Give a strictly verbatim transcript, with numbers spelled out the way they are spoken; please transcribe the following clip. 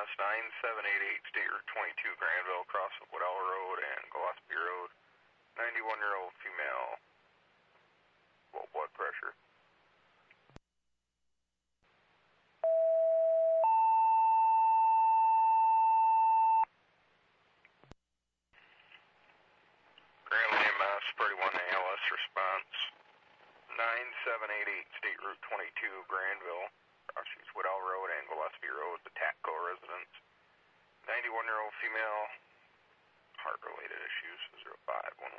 S nine seven eight eight, State Route twenty-two, Granville, across Woodall Road and Gillespie Road. ninety-one-year-old female, low blood pressure. Granville E M S, thirty-one A L S response. nine seven eight eight, State Route twenty-two, Granville, crosses Woodall Road and Gillespie Road, the Tatco residence. ninety-one-year-old female, heart-related issues, zero five one one.